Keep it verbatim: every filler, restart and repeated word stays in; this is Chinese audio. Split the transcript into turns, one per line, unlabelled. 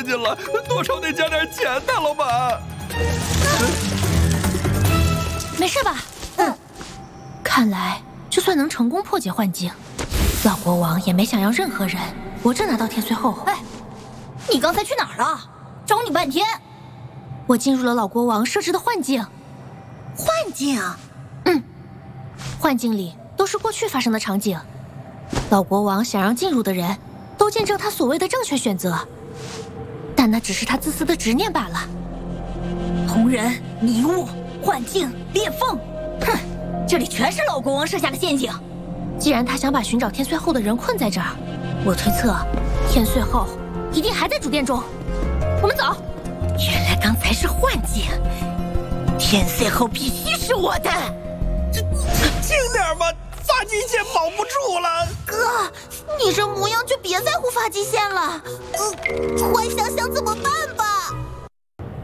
关系了，多少得加点钱的老板。
没事吧？嗯。看来就算能成功破解幻境，老国王也没想让任何人活着拿到天岁后。
哎，你刚才去哪儿了？找你半天。
我进入了老国王设置的幻境。
幻境？
嗯，幻境里都是过去发生的场景。老国王想让进入的人都见证他所谓的正确选择，但那只是他自私的执念罢了。
红人、迷雾、幻境、裂缝，哼，这里全是老国王设下的陷阱。
既然他想把寻找天岁后的人困在这儿，我推测天岁后一定还在主殿中。我们走。
原来刚才是幻境，天岁后必须是我的。
这轻点吧，发际线保不住了。
哥，你这模样就别在乎发际线了。嗯，幻想想怎么办吧。